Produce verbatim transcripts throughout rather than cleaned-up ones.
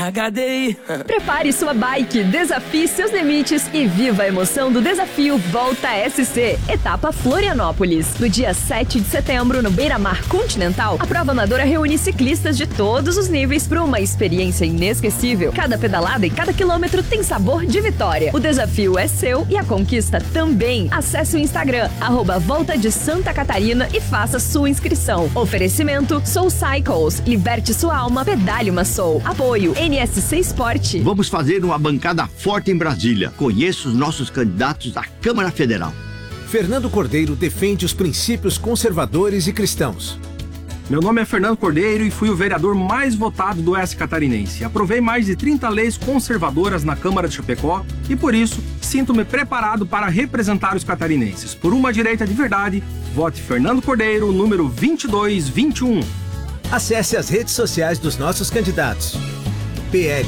H D. Prepare sua bike, desafie seus limites e viva a emoção do desafio Volta S C, etapa Florianópolis. No dia sete de setembro, no Beira-Mar Continental, a prova amadora reúne ciclistas de todos os níveis para uma experiência inesquecível. Cada pedalada e cada quilômetro tem sabor de vitória. O desafio é seu e a conquista também. Acesse o Instagram, arroba Volta de Santa Catarina e faça sua inscrição. Oferecimento Soul Cycles. Liberte sua alma, pedale uma Soul. Apoio N S C Sport. Vamos fazer uma bancada forte em Brasília. Conheça os nossos candidatos à Câmara Federal. Fernando Cordeiro defende os princípios conservadores e cristãos. Meu nome é Fernando Cordeiro e fui o vereador mais votado do Oeste Catarinense. Aprovei mais de trinta leis conservadoras na Câmara de Chapecó e, por isso, sinto-me preparado para representar os catarinenses. Por uma direita de verdade, vote Fernando Cordeiro, número vinte e dois vinte e um. Acesse as redes sociais dos nossos candidatos. P L.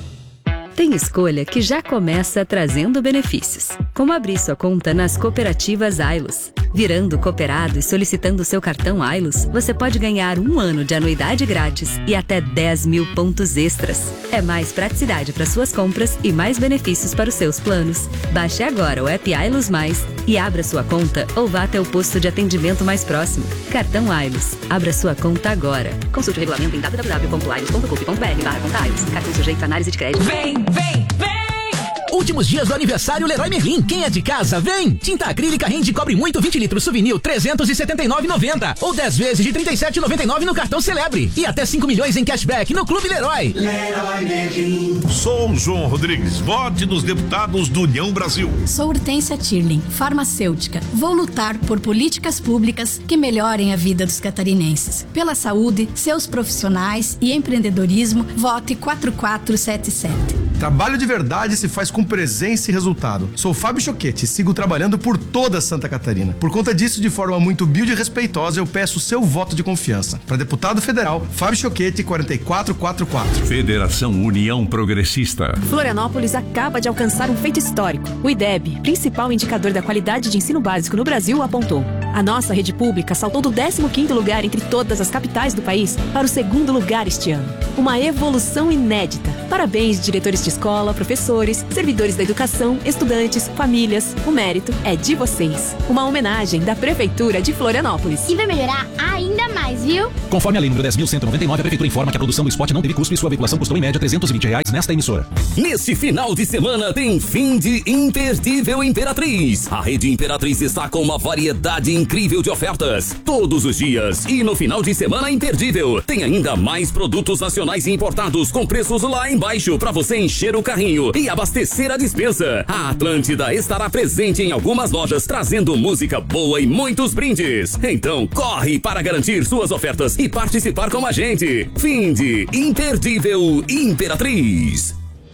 Tem escolha que já começa trazendo benefícios, como abrir sua conta nas cooperativas Ailos. Virando cooperado e solicitando seu cartão Ailos, você pode ganhar um ano de anuidade grátis e até dez mil pontos extras. É mais praticidade para suas compras e mais benefícios para os seus planos. Baixe agora o app Ailos Mais e abra sua conta ou vá até o posto de atendimento mais próximo. Cartão Ailos. Abra sua conta agora. Consulte o regulamento em w w w ponto ailos ponto coop ponto b r barra conta Ailos. Cartão sujeito a análise de crédito. Vem, vem, vem! Últimos dias do aniversário Leroy Merlin. Quem é de casa, vem! Tinta acrílica Rende Cobre Muito vinte litros Souvenir trezentos e setenta e nove reais e noventa centavos ou dez vezes de trinta e sete reais e noventa e nove centavos no cartão Celebre e até cinco milhões em cashback no Clube Leroy. Leroy Merlin. Sou João Rodrigues, vote nos deputados do União Brasil. Sou Hortência Tirling, farmacêutica. Vou lutar por políticas públicas que melhorem a vida dos catarinenses. Pela saúde, seus profissionais e empreendedorismo, vote quatro quatro sete sete. Trabalho de verdade se faz com presença e resultado. Sou Fábio Choquete e sigo trabalhando por toda Santa Catarina. Por conta disso, de forma muito humilde e respeitosa, eu peço o seu voto de confiança. Para deputado federal, Fábio Choquete, quatro quatro quatro quatro. Federação União Progressista. Florianópolis acaba de alcançar um feito histórico. O I D E B, principal indicador da qualidade de ensino básico no Brasil, apontou: a nossa rede pública saltou do décimo quinto lugar entre todas as capitais do país para o segundo lugar este ano. Uma evolução inédita. Parabéns, diretores de escola, professores, servidores da educação, estudantes, famílias. O mérito é de vocês. Uma homenagem da Prefeitura de Florianópolis. E vai melhorar ainda mais, viu? Conforme a lei número dez mil cento e noventa e nove, a Prefeitura informa que a produção do spot não teve custo e sua veiculação custou em média trezentos e vinte reais nesta emissora. Neste final de semana tem fim de Imperdível Imperatriz. A rede Imperatriz está com uma variedade incrível de ofertas todos os dias. E no final de semana imperdível tem ainda mais produtos nacionais e importados com preços lá embaixo para você encher o carrinho e abastecer a despensa. A Atlântida estará presente em algumas lojas trazendo música boa e muitos brindes. Então corre para garantir suas ofertas e participar com a gente. Fim de Imperdível Imperatriz.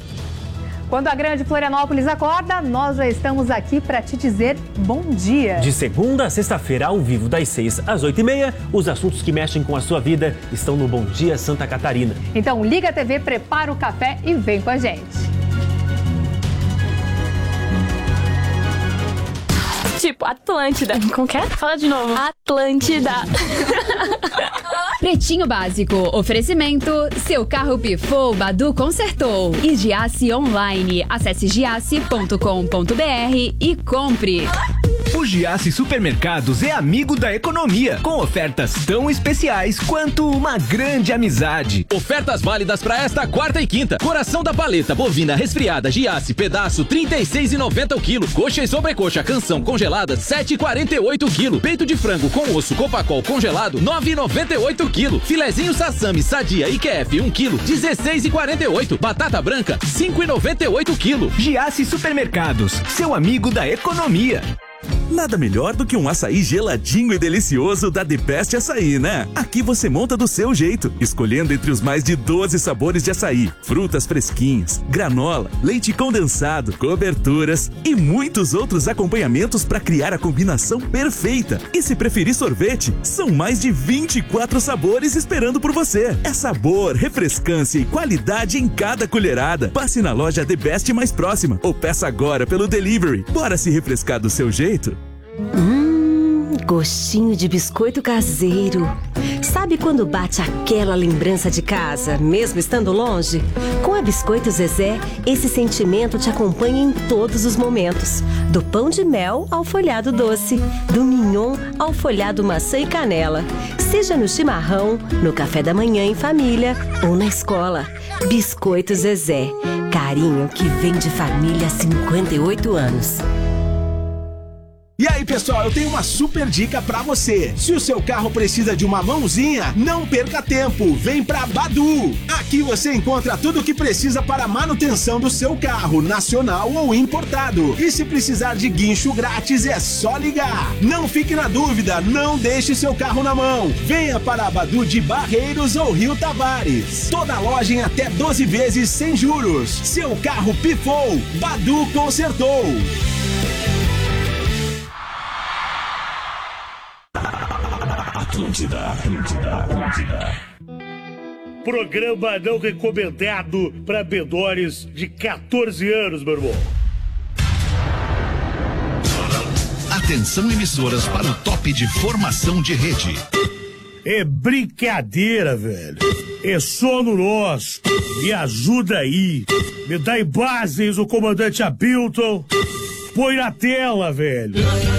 Quando a grande Florianópolis acorda, nós já estamos aqui para te dizer bom dia. De segunda a sexta-feira, ao vivo, das seis às oito e meia, os assuntos que mexem com a sua vida estão no Bom Dia Santa Catarina. Então liga a T V, prepara o café e vem com a gente. Tipo, Atlântida. Como que é? Fala de novo. Atlântida. Pretinho Básico, oferecimento, seu carro pifou, Badu consertou. E Giasse Online, acesse giasse ponto com ponto b r e compre. O Giasse Supermercados é amigo da economia, com ofertas tão especiais quanto uma grande amizade. Ofertas válidas para esta quarta e quinta. Coração da paleta bovina resfriada Giasse, pedaço trinta e seis reais e noventa centavos o quilo. Coxa e sobrecoxa canção congelada sete reais e quarenta e oito centavos o quilo. Peito de frango com osso Copacol congelado nove reais e noventa e oito centavos o quilo. Filezinho Sassami Sadia I Q F um quilo dezesseis reais e quarenta e oito centavos. Batata branca cinco reais e noventa e oito centavos o quilo. Giasse Supermercados, seu amigo da economia. Nada melhor do que um açaí geladinho e delicioso da The Best Açaí, né? Aqui você monta do seu jeito, escolhendo entre os mais de doze sabores de açaí, frutas fresquinhas, granola, leite condensado, coberturas e muitos outros acompanhamentos para criar a combinação perfeita. E se preferir sorvete, são mais de vinte e quatro sabores esperando por você. É sabor, refrescância e qualidade em cada colherada. Passe na loja The Best mais próxima ou peça agora pelo delivery. Bora se refrescar do seu jeito? Hum, gostinho de biscoito caseiro. Sabe quando bate aquela lembrança de casa, mesmo estando longe? Com a Biscoito Zezé, esse sentimento te acompanha em todos os momentos. Do pão de mel ao folhado doce, do mignon ao folhado maçã e canela. Seja no chimarrão, no café da manhã em família ou na escola. Biscoito Zezé, carinho que vem de família há cinquenta e oito anos. E aí, pessoal, eu tenho uma super dica pra você. Se o seu carro precisa de uma mãozinha, não perca tempo. Vem pra Badu. Aqui você encontra tudo o que precisa para a manutenção do seu carro, nacional ou importado. E se precisar de guincho grátis, é só ligar. Não fique na dúvida, não deixe seu carro na mão. Venha para a Badu de Barreiros ou Rio Tavares. Toda loja em até doze vezes sem juros. Seu carro pifou, Badu consertou. Atlântida, Atlântida, Atlântida. Programa não recomendado para menores de quatorze anos, meu irmão. Atenção, emissoras, para o top de formação de rede. É brincadeira, velho. É sono nosso. Me ajuda aí. Me dá imagens o comandante Hamilton. Põe na tela, velho.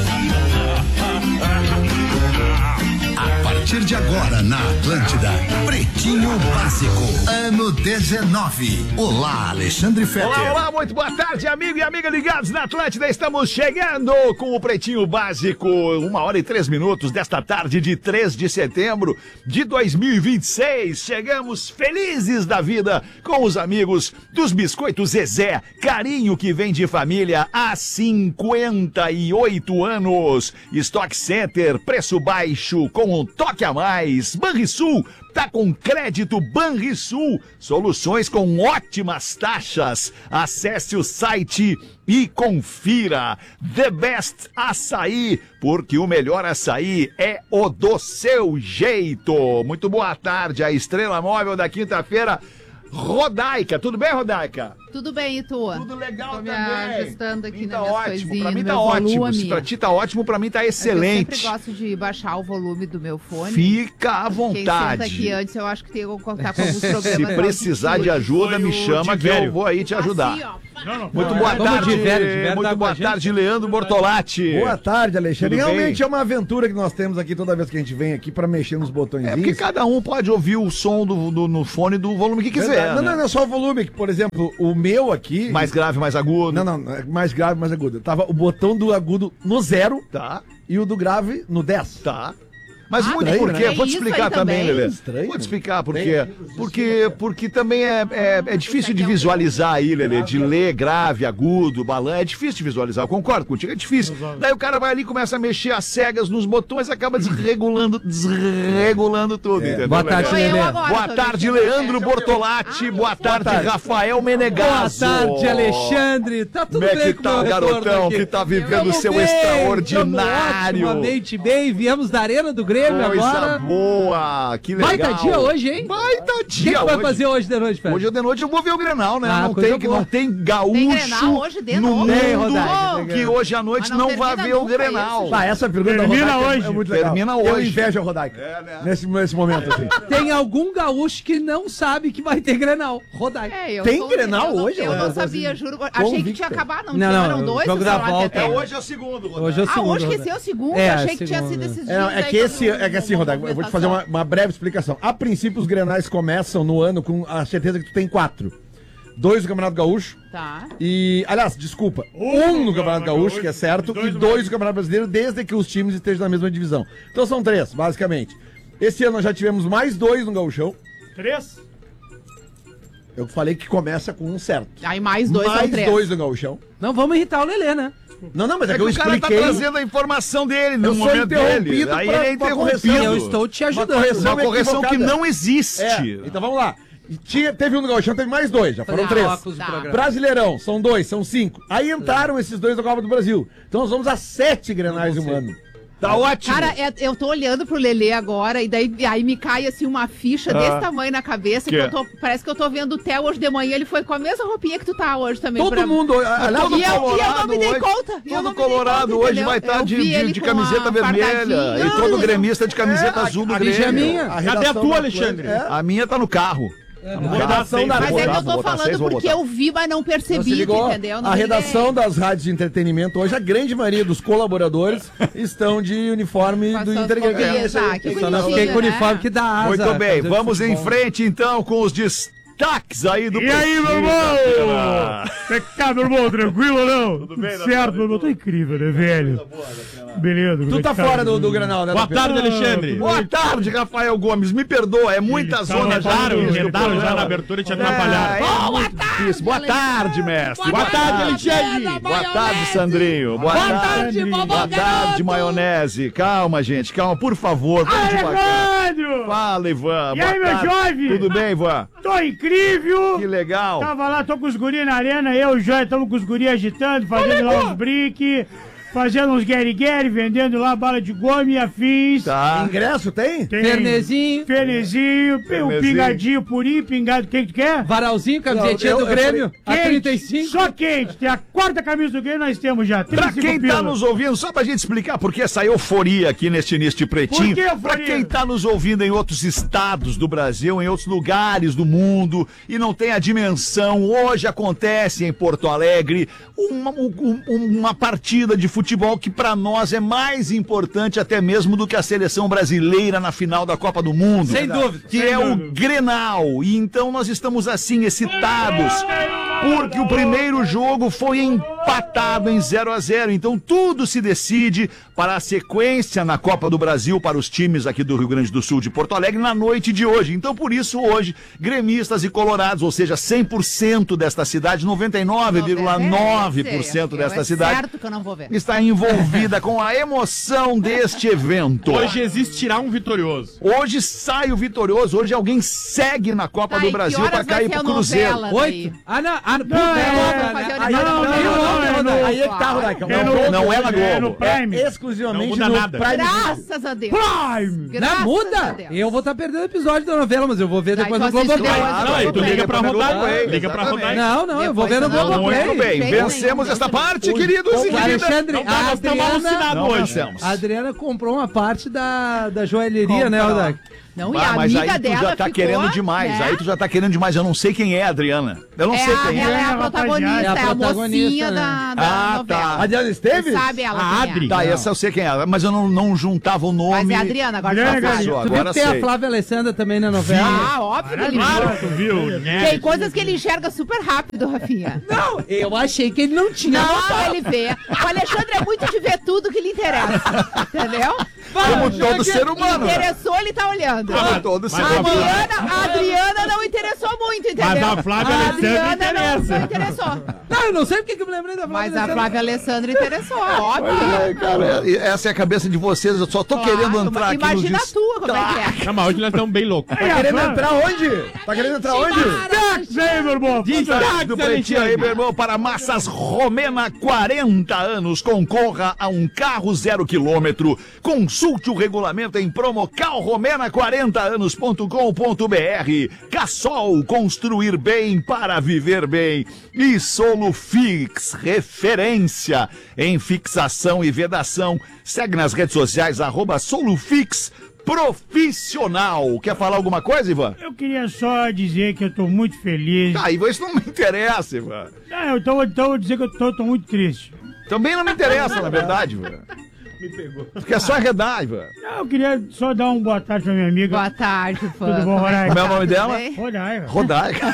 A partir de agora na Atlântida, Pretinho Básico, ano dezenove. Olá, Alexandre Fetter. Olá, olá, muito boa tarde, amigo e amiga ligados na Atlântida. Estamos chegando com o Pretinho Básico, uma hora e três minutos desta tarde de três de setembro de dois mil e vinte e seis. Chegamos felizes da vida com os amigos dos Biscoitos Zezé, carinho que vem de família há cinquenta e oito anos. Stock Center, preço baixo com um toque a mais. Banrisul, tá com crédito Banrisul. Soluções com ótimas taxas. Acesse o site e confira. The Best Açaí, porque o melhor açaí é o do seu jeito. Muito boa tarde, a estrela móvel da quinta-feira, Rodaica. Tudo bem, Rodaica? Tudo bem, e tu? Tudo legal. Tô me também. ajustando aqui tá nas minhas ótimo. coisinhas, Pra mim no tá meu ótimo. volume. Se pra ti tá ótimo, pra mim tá excelente. Eu sempre gosto de baixar o volume do meu fone. Fica à Quem vontade. senta aqui antes, eu acho que tem que contar com alguns problemas. Se precisar de ajuda, me chama que eu vou aí te ajudar. Assim, ó. Muito boa tarde, de velho, de velho, muito tá boa com a tarde, gente. Leandro Bortolatti. Boa tarde, Alexandre. Tudo Realmente bem? é uma aventura que nós temos aqui toda vez que a gente vem aqui pra mexer nos botõezinhos. É porque cada um pode ouvir o som do, do- no fone do volume que quiser. Verdade. Não, né? não, não é só o volume, que, por exemplo, o meu aqui... Mais grave, mais agudo. Não, não, é mais grave, mais agudo. Tava o botão do agudo no zero. Tá. E o do grave no dez. Tá. Mas Ah, muito estranho, por quê? né? Vou te Tem isso explicar aí também, também? Lelê. Estranho. Vou te explicar por quê. Porque, porque também é, é, é difícil de visualizar aí, Lelê, de ler grave, agudo, balão. É difícil de visualizar, eu concordo contigo, é difícil. Daí o cara vai ali e começa a mexer as cegas nos botões e acaba desregulando, desregulando tudo, entendeu? Boa tarde, Sou eu Lelê. agora, Boa tô tarde, mexendo. Leandro Bortolatti. Boa tarde, tarde. Rafael Menegasso. Boa tarde, Alexandre. Tá tudo Como é bem que com tá meu o retorno garotão aqui? que tá vivendo o Tamo seu bem, extraordinário? tamo otimamente bem. Viemos da Arena do Grêmio Coisa agora. boa, que legal. Baita dia hoje, hein? Baita O que, dia que vai hoje. fazer hoje de noite, Fred? Hoje de noite eu vou ver o Grenal, né? Ah, não, coisa tem, que boa. não tem gaúcho Tem Grenal hoje de no novo? mundo Tem, Rodaica, tem que Grenal. hoje à noite Mas não não, vai termina ver o nunca Grenal. Ah, essa pergunta Termina da Rodaica hoje. é muito legal. Termina Eu hoje. invejo a Rodaica. Nesse, nesse momento, assim. Tem algum gaúcho que não sabe que vai ter Grenal. Rodai. É, eu Tem tô- Grenal eu não- hoje? Eu Ela não tá sabia, assim, juro. Achei que convicta. tinha acabado, não, Não, tinha, não, eram o dois. jogo você da falou volta até- É hoje é o segundo, Rodaica. Hoje é o Ah, segundo. hoje que Rodai. ser o segundo? É, Achei que tinha segundo. sido esses dias. É, não, é aí que esse, eu- é que assim, Rodaica, eu vou te fazer uma, uma breve explicação. A princípio, os Grenais começam no ano com a certeza que tu tem quatro. Dois do Campeonato Gaúcho Tá. e, aliás, desculpa, um no Campeonato Gaúcho, que é certo, e dois no Campeonato Brasileiro, desde que os times estejam na mesma divisão. Então são três, basicamente. Esse ano nós já tivemos mais dois no Gauchão. Três? Eu falei que começa com um certo. Aí mais dois são mais três. dois no Gauchão. Não vamos irritar o Lelê, né? Não, não, mas é, É que que eu o cara tá expliquei. trazendo a informação dele no Eu sou momento dele. interrompido Aí pra- ele é pra interrompido. correção. Eu estou te ajudando. Uma correção, Uma correção que equivocada. não existe. É, então vamos lá. E Tinha, teve um no Gauchão, teve mais dois, já foram Fazer três. óculos do Tá. programa. Brasileirão, são dois, são cinco. Aí entraram esses dois na Copa do Brasil. Então nós vamos a sete Grenais em um ano. Tá ótimo. Cara, é- eu tô olhando pro Lelê agora e daí aí me cai assim uma ficha Ah. desse tamanho na cabeça que Que? eu tô, parece que eu tô vendo o Theo hoje de manhã, ele foi com a mesma roupinha que tu tá hoje também. Todo pra- mundo, aliás, e, todo eu, e eu não Colorado me dei hoje- conta. eu não Todo me dei Colorado conta, hoje entendeu? vai estar Eu de, vi de, ele de com camiseta a vermelha. fardadinha. E todo gremista de camiseta É, azul do a- a Grêmio. pijaminha. Cadê redação a tua, da Alexandre? Atlântida, é. A minha tá no carro. A redação da Mas Vou é que botar, eu vou tô botar falando seis, vou porque botar. eu vi, mas não Não se percebi, ligou? entendeu? Não A me redação liguei. das rádios de entretenimento hoje, a grande maioria dos colaboradores estão de uniforme Com as do suas Inter. roupinhas, ah, que Eu só não fiquei com o bonitinho, uniforme né? que dá asa. Muito bem, fazer vamos em futebol. frente então com os destaques aí do E aí, meu irmão? Como é que tá, meu irmão? Tranquilo ou não? Tudo bem, certo, meu irmão. Tô incrível, né, velho? Beleza. como Tu é tá que fora do, do Granal, né? Boa Pedro? tarde, Alexandre. Ah, Boa tarde, Rafael Gomes. Me perdoa, é muita Ele zona tava já. falando, no início do redaram já programa. na abertura e te É, atrapalharam. é muito difícil. Boa tarde, mestre. Boa tarde, Alexandre. Boa tarde, Sandrinho. Boa, Boa tarde. tarde, vovô Boa tarde, maionese. Calma, gente, calma, por favor. Vamos devagar. Alejandro! Fala, Ivan. E Boa aí, meu tarde. jovem? Tudo bem, Ivan? Tô incrível! Que legal. Tava lá, tô com os guris na arena, eu e o Joia estamos com os guris agitando, fazendo lá uns briques, fazendo uns gueri-gueri, vendendo lá bala de goma e afins. Tá. Ingresso tem? Tem Fernezinho. Fernezinho, um Fernezinho. pingadinho purinho, pingado, quem que tu quer? Varalzinho, camisetinha Não, eu- do eu Grêmio, a Quente, trinta e cinco. Só quente, tem a quarta camisa do Grêmio, nós temos já, Pra trinta e cinco quem tá pila. nos ouvindo, só pra gente explicar por que essa euforia aqui neste início de Pretinho. Por que euforia? Pra quem tá nos ouvindo em outros estados do Brasil, em outros lugares do mundo e não tem a dimensão, hoje acontece em Porto Alegre uma, um- um- uma partida de futebol que pra nós é mais importante até mesmo do que a seleção brasileira na final da Copa do Mundo. Sem dúvida, Que sem é dúvida. o Grenal. E então nós estamos assim excitados porque o primeiro jogo foi empatado em zero a zero. Então tudo se decide para a sequência na Copa do Brasil para os times aqui do Rio Grande do Sul de Porto Alegre na noite de hoje. Então por isso hoje, gremistas e colorados, ou seja, cem por cento desta cidade, noventa e nove vírgula nove por cento desta é cidade certo que eu não vou ver. está envolvida com a emoção deste evento. Hoje existirá um vitorioso. Hoje sai o vitorioso, hoje alguém segue na Copa Tá, do e que Brasil horas para vai cair ser pro a Cruzeiro. novela daí? Oito. Ah, não. Ah, não. Não, Vamos é, fazer o Aí, negócio não, do não, Grêmio. não, não, aí é que tá, Rodaica. É no- Não é na É no Globo. Prime. É exclusivamente Não muda no nada. Prime. Graças a Deus. Prime! Graças Não a muda. Deus. Eu vou estar perdendo episódio da novela, mas eu vou ver Tá, depois então no assiste Globoplay. depois. Não, e tu liga pra rodar. Globoplay, Liga pra rodar. exatamente. Não, não, eu vou ver no Depois não. Globoplay. Muito bem, Bem, vencemos bem, esta bem. parte, queridos e queridas. Alexandre, Não, a nós estamos alucinados Adriana, Não hoje. vencemos. a Adriana comprou uma parte da, da joalheria, né, Comprou. Rodak? Não, e Ah, a mas amiga aí tu dela já tá ficou, querendo demais. né? Aí tu já tá querendo demais. Eu não sei quem é a Adriana. Eu não É sei a, quem ela é. é a É, protagonista, rapaziada. é a É a protagonista, mocinha né? da, da Ah, novela. tá. A Adriana Esteves? Você sabe ela A quem Adri. é. Tá, essa eu sei quem é. Mas eu não, não juntava o nome. Mas é a Adriana, agora Adriana, já sabe. Pessoa, Tu viu agora que tem sei. a Flávia Alessandra também na novela? Ah, óbvio que ele Claro, viu. tu viu, né? Tem coisas que ele enxerga super rápido, Rafinha. Não, eu achei que ele não tinha. Não, ele vê. O Alexandre é muito de ver tudo que lhe interessa. Entendeu? Como todo ser humano. Interessou, ele tá olhando. Como todo ser A humano. Adriana, a Adriana não interessou muito, entendeu? Mas a Flávia Alessandra Adriana interessa. Não, não interessou. Não, eu não sei porque que eu me lembrei da Flávia Mas a Alessandra. Flávia Alessandra interessou, óbvio. É, cara, essa é a cabeça de vocês. Eu só tô Claro, querendo entrar aqui imagina no a dis- tua, como é que é? Não, mas hoje nós estamos bem loucos. Tá querendo entrar onde? Tá querendo entrar onde? Destaques aí, meu irmão. Destaque do Pretinho aí, meu irmão, para Massas Romena, quarenta anos. Concorra a um carro zero quilômetro. Consulte o regulamento em promo cal romena quarenta anos ponto com ponto br. Cassol, construir bem para viver bem. E Solufix, referência em fixação e vedação. Segue nas redes sociais, arroba Solufix Profissional. Quer falar alguma coisa, Ivan? Eu queria só dizer que eu tô muito feliz. Ah, Ivan, isso não me interessa, Ivan. Ah, então, então eu vou dizer que eu tô, tô muito triste. Também não me interessa, na verdade, Ivan. Me pegou. Porque é só arredar, Ivan. Não, eu queria só dar uma boa tarde pra minha amiga. Boa tarde, fã. Tudo bom, Rodaica? Como é o nome dela? Rodaica. Rodaica.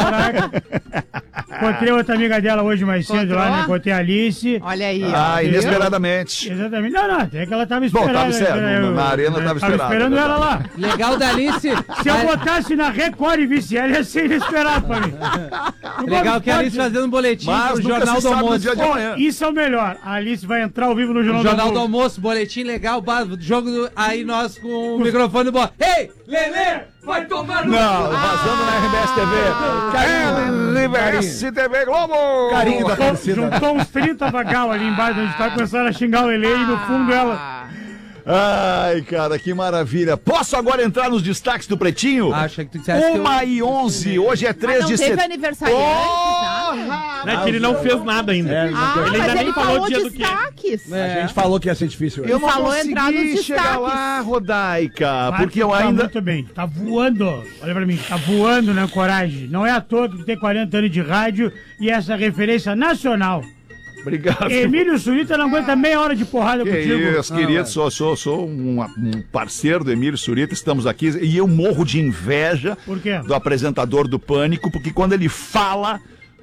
Rodaica. Encontrei outra amiga dela hoje mais cedo Encontrou? lá, né? Encontrei a Alice. Olha aí. Ah, ó. inesperadamente. Exatamente. Não, não, até que ela tava Bom, esperando. tava certo, né? no- na arena tava esperado, esperando é ela lá. Legal da Alice. Se eu botasse na Record e visse ela, ia ser inesperado pra mim. Legal que a Alice fazendo um boletim Mas pro nunca Jornal se do sabe no Almoço. dia de amanhã. Isso é o melhor. A Alice vai entrar ao vivo no Jornal, Jornal do do Almoço. Almoço, boletim legal, ba- jogo do... aí nós com o microfone bom. Ei, Lelê, vai tomar no... Não, vazando na R B S T V. R B S T V Globo. Carinho da torcida. Juntou uns trinta vagal ali embaixo onde tá, começaram a xingar o Lelê e no fundo ela. Ai, cara, que maravilha. Posso agora entrar nos destaques do Pretinho? Acha que tu dissesse que eu... uma e onze, hoje é três ah, de não teve setembro. aniversariante, Porra! Não é que ele não fez nada ainda. É, Ah, ele mas ainda ele nem falou o dia do destaques. A gente falou que ia ser difícil. Eu não falou entrar nos consegui chegar destaques. lá, Rodaica, Vai porque eu ficar ainda... muito bem, tá voando. Olha pra mim, tá voando, né, Coragem? Não é à toa que tem quarenta anos de rádio e essa referência nacional. Obrigado. Emílio Surita não aguenta meia hora de porrada Que contigo. isso, querido, sou, sou, sou um, um parceiro do Emílio Surita, estamos aqui e eu morro de inveja Por quê? do apresentador do Pânico, porque quando ele fala,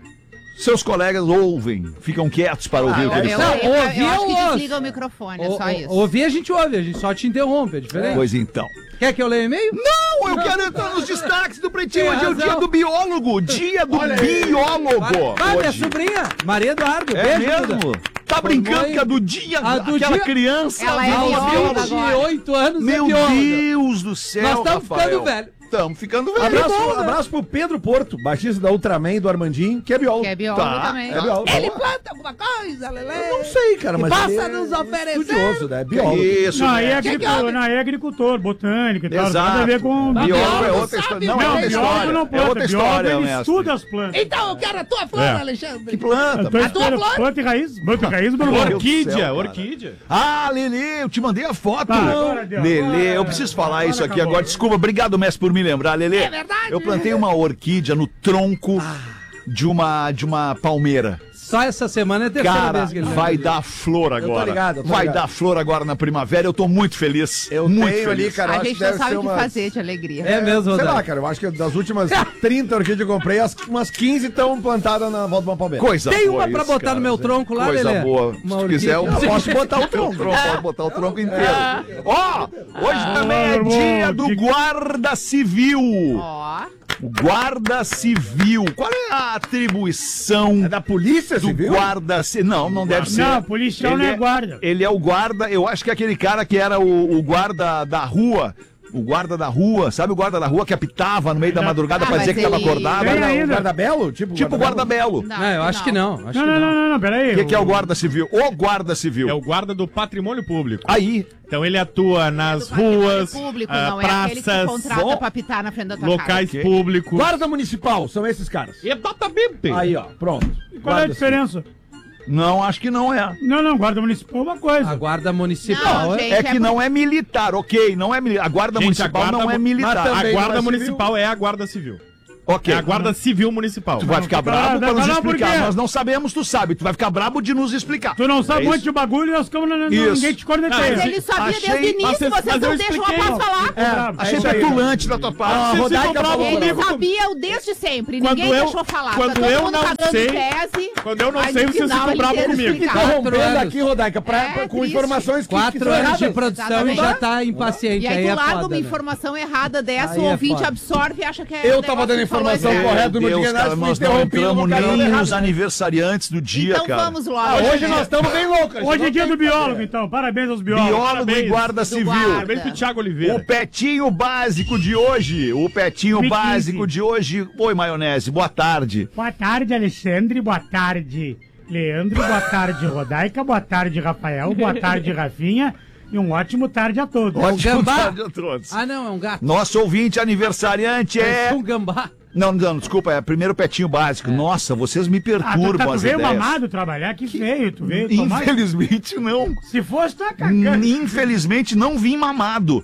seus colegas ouvem, ficam quietos para ouvir Ah, o que ele eu, fala. eu, eu, Ouvir eu acho que eu ouço. desliga o microfone, é O- só o- isso. Ouvir a gente ouve, a gente só te interrompe, é diferente. Pois então. Quer que eu leia e-mail? Não, eu quero entrar nos destaques do Pretinho. Tem Hoje é o razão. dia do biólogo, dia do biólogo. Vai, minha hoje. sobrinha, Maria Eduardo, É beijo, mesmo? Duda. Tá brincando Formou que é do dia, A do aquela dia- criança. Ela é Aos bióloga vinte agora. e oito anos Meu é bióloga. Deus do céu, Nós estamos Rafael. ficando velho. Estamos ficando velho. Abraço, bom, né? abraço pro Pedro Porto, baixista da Ultraman, do Armandinho, que é biólogo. Que é biólogo Tá, também. é biólogo. Ele planta alguma coisa, Lelê? Eu não sei, cara, Que mas passa ele é nos oferecer. estudioso, né? Biólogo. Isso, Não, né? aí é, Que que agricultor, houve? não, aí é agricultor, botânico e tal. Exato. Nada a ver com... Mas Biólogo é biólogo outra sabe, história. Não, Não, é outra biólogo história. não É planta, outra biólogo história, ele mestre. estuda as plantas. Então eu quero a tua flor, É. Alexandre. Que planta? Eu tô A tua esperando flor? planta e raiz, planta e raiz, meu Meu irmão. Deus. Orquídea, céu, cara. orquídea. Ah, Lelê, eu te mandei a foto. Tá, agora deu, Lelê, agora- eu preciso falar agora isso aqui acabou. agora. Desculpa, obrigado, mestre, por me lembrar, Lelê. É verdade. Eu plantei uma orquídea no tronco Ah. de uma, de uma palmeira. Só essa semana é a terceira Cara, vez que ele vai lembra dar flor tô agora. ligado, eu tô vai ligado. dar flor agora na primavera. Eu tô muito feliz. Eu muito tenho ali, feliz. cara, eu A acho gente que não deve sabe ser o que uma... fazer de alegria. É mesmo, Sei Rodaica. lá, cara, eu acho que das últimas trinta orquídeas que eu comprei, as, umas quinze estão plantadas na volta de uma palmeira. Coisa Tem boa uma pra isso, botar cara. no meu tronco lá, Coisa Lelê? boa. Uma Se quiser, eu orquídea. posso botar o tronco. Posso botar o tronco inteiro. Ó, hoje também é irmão, dia do que- guarda civil. Ó, O guarda civil. Qual é a atribuição É da polícia do civil? guarda civil? Não, não deve ser. Não, policial não é guarda. Ele é o guarda, eu acho que é aquele cara que era o, o guarda da rua. O guarda da rua, sabe o guarda da rua que apitava no meio da madrugada Ah, pra dizer mas que tava ele- acordado? Tem Guarda, ainda. guarda-belo? Tipo, Tipo guarda-belo. não, Não, eu acho que não. Acho Não, que não, não, não, não, peraí. O que, que é o guarda civil? O guarda civil. É o guarda do patrimônio público. Aí, Então ele atua nas Do patrimônio ruas, público, ah, não é aquele que praças, contrata Bom, pra apitar na frente da tua locais Ok. públicos. Guarda municipal, são esses caras. Exatamente. Aí, ó, pronto. Qual é a Guarda diferença? não, acho que não é. Não, não, guarda municipal é uma coisa. A guarda municipal Não, é... gente, É que não é militar, ok, não é militar. A guarda Gente, municipal a guarda não é mu- militar. mas A também guarda não é municipal é a guarda civil. Ok. É a guarda civil municipal. Tu vai ficar Não, brabo não, pra não, nos não, por explicar. quê? Nós não sabemos, tu sabe. Tu vai ficar brabo de nos explicar. Tu não sabe É um monte isso? de bagulho e nós ficamos... não- não- Isso. Ninguém te corneteia. Não, Mas ele sabia Achei- desde o início, Mas vocês, mas eu não deixam o expliquei. rapaz falar. É, Achei isso aí. petulante da tua parte. Ah, Vocês Rodaica ficam bravos falou. Ele comigo. sabia desde sempre, Quando ninguém eu- deixou falar. quando Tá todo eu mundo não cagando sei- tese. quando eu não aí sei, no vocês final ficam ele bravos tenta comigo. explicar. Interrompendo anos. aqui, Rodaica, pra, É, com triste. informações que, que Quatro são anos de erradas. produção e Exatamente. já tá impaciente. E aí, aí tu é larga foda, uma né? informação errada dessa, Aí o é ouvinte foda. absorve e acha que é. Eu o tava negócio dando que falou informação errado. correta do meu Deus, dignidade, cara, fui nós não interrompido no entramos canal nem errado. nos aniversariantes do dia, Então cara. vamos Ah, logo. hoje nós estamos bem loucos. Hoje é dia do biólogo, biólogo. então. Parabéns aos biólogos. Biólogo e Parabéns. guarda civil. guarda. Parabéns pro Thiago Oliveira. O petinho básico de hoje. O petinho Pique, básico pique. de hoje. Oi, maionese. Boa tarde. Boa tarde, Alexandre. Boa tarde, Leandro. Boa tarde, Rodaica. Boa tarde, Rafael. Boa tarde, Rafinha. E um ótimo tarde a todos. Ótimo gambá? tarde a todos. Ah, não, é um gato. Nosso ouvinte aniversariante é... É um gambá. Não, não, desculpa, é primeiro petinho básico. Nossa, vocês me Ah, tu, perturbam tá, tu as veio ideias. mamado trabalhar? Que feio. Tu veio tomar... Infelizmente não. Se fosse, tá cagando. Infelizmente não vim mamado.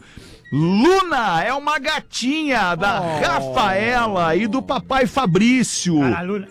Luna é uma gatinha da Oh. Rafaela e do papai Fabrício. Cara, a Luna...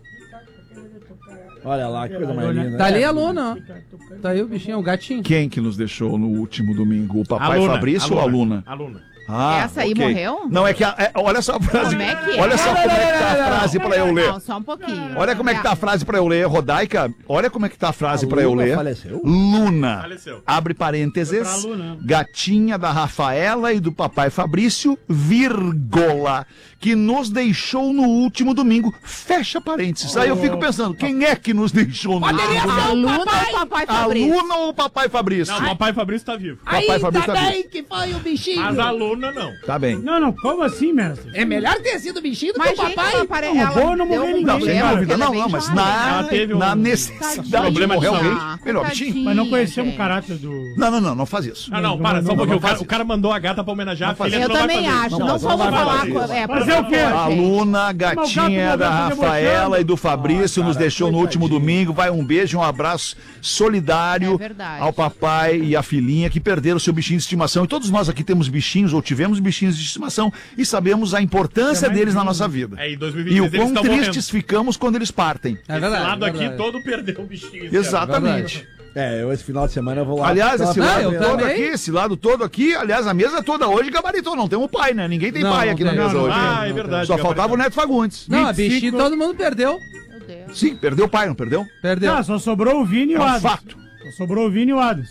Olha lá, que coisa mais linda. Tá ali a Luna, ó. Tá aí o bichinho, o gatinho. Quem que nos deixou no último domingo? O papai Aluna, Fabrício ou a Luna? Aluna. Ah, Essa aí ok. morreu? Não, é que a, é, olha só a frase. Como é que é? Olha só como é que tá a frase pra eu ler. Não, só um pouquinho. Olha como é que tá a frase pra eu ler, Rodaica. Olha como é que tá a frase A pra eu Luna ler. faleceu? Luna. Faleceu. Abre parênteses. Foi pra Luna. Gatinha da Rafaela e do papai Fabrício, vírgula. que nos deixou no último domingo. Fecha parênteses. Aí eu fico pensando, quem é que nos deixou no último domingo? A Luna ou o papai A Fabrício? Luna ou o papai Fabrício? Não, o papai Fabrício tá vivo. Papai Ainda Fabrício tá bem vivo. que foi o bichinho. Mas a Luna não. Tá bem. Não, não, como assim, mestre? É melhor ter sido o bichinho do Mas, que o gente, papai. ela pare- Não, ela boa não deu morreu um ninguém, Não, sem problema, dúvida. ela é Não, bem não, mas jovem. na, Ela teve um- na necessidade de Problema de morrer saúde. alguém. Melhor bichinho. Mas não conhecemos gente. o caráter do... Não, não, não, não faz isso. Ah, não, para, só um não, pouquinho. não O cara, faz o cara mandou a gata pra homenagear a Não faz filha. Eu ele não também vai fazer acho. isso. Não, Não, vamos não vai falar fazer com... isso. É, Fazer o quê? A Luna, gatinha Mas o gato da não vai Rafaela debochando. e do Fabrício, Ah, nos cara, deixou no último coitadinho. domingo. Vai um beijo, um abraço solidário É verdade. ao papai e à filhinha que perderam seu bichinho de estimação. E todos nós aqui temos bichinhos ou tivemos bichinhos de estimação e sabemos a importância É mais deles na lindo. nossa vida. É, em dois mil e vinte E e o três eles quão estão tristes ficamos quando eles partem. É Esse lado é aqui verdade. todo perdeu o bichinho. esse Exatamente. É, eu esse final de semana eu vou lá. Aliás, esse Ah, lado eu todo também. aqui, esse lado todo aqui, aliás, a mesa toda hoje gabaritou. Não temos pai, né? Ninguém tem Não, pai não aqui na tem. mesa Não, não hoje. tem. né? Ah, é verdade, Só gabaritou. faltava o Neto Fagundes. Não, a vinte e cinco. bichinho todo mundo perdeu. Meu Deus. Sim, perdeu o pai, não perdeu? Perdeu. Ah, Ah, só só sobrou o Vini e É o um Adams. fato. Só sobrou o Vini e o Adams.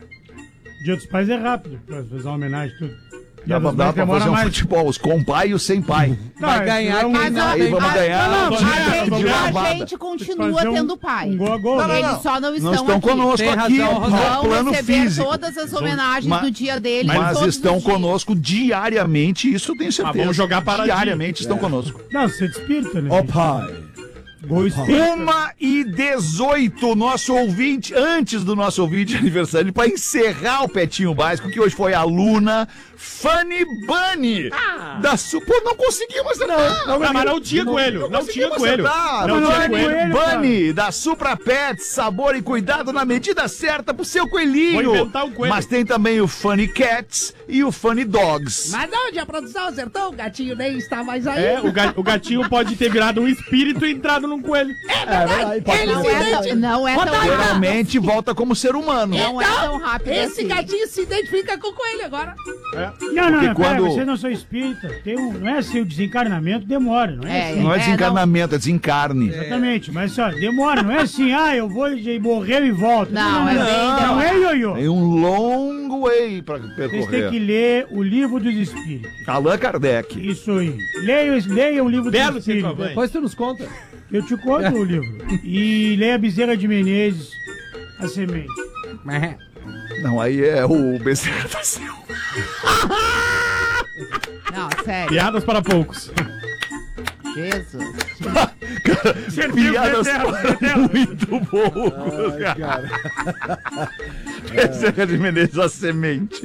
Dia dos Pais é rápido, pra fazer uma homenagem e tudo. Dá pra, dá pra fazer um futebol, os com pai e os sem pai. Vai ganhar quem Mas não a- Aí tem. vamos a- ganhar não, não, um a dia gente, de a lavada. gente continua Fazer um- tendo pai. um gol a gol. Não, não, Eles não. só não estão, Não estão aqui. conosco Tem aqui razão, no Vão plano receber físico. todas as homenagens Mas- do dia deles. Mas todos estão os dias. conosco diariamente, isso eu tenho certeza. vamos jogar paradinho. Diariamente estão conosco. Não, você é de espírito, né? Ó pai. Gol espírita. Uma e dezoito, nosso ouvinte, antes do nosso ouvinte aniversário, para encerrar o Petinho Básico, que hoje foi a Luna Funny Bunny. Da su... Pô, não conseguimos acertar. Não, mas não tinha coelho. Não tinha conseguimos coelho. acertar. Não Mas tinha é coelho. Bunny, da Supra Pets, sabor e cuidado na medida certa pro seu coelhinho. Vou inventar um coelho. Mas tem também o Funny Cats e o Funny Dogs. Mas onde a produção acertou? O gatinho nem está mais aí. É, o, ga- o gatinho pode ter virado um espírito e entrado num coelho. É verdade, pode Ele ser. não é tão, não é tão rápido. Geralmente volta como ser humano. Não é tão rápido Esse assim. gatinho se identifica com o coelho agora. Não, não, Porque não, quando- pera, vocês não são espírita. Tem um, não é assim, o desencarnamento demora, não é, É, assim. Não é É, desencarnamento, é desencarne. Exatamente, mas só, demora, não é assim, ah, eu vou e morreu e volto. Não, é bem não, demorado. é ioiô. Tem um long way pra Vocês têm que percorrer. ler o livro dos espíritos. Allan Kardec. Isso aí. Leiam, leiam o livro Belo dos espíritos. centroavante. Depois tu nos conta. Eu te conto o livro. E leia Bezerra de Menezes, A Semente. Não, aí é o Bezerra da Silva. Não, sério. Piadas para poucos. Jesus. Piadas muito poucos, cara. Bezerra de Menezes, a semente.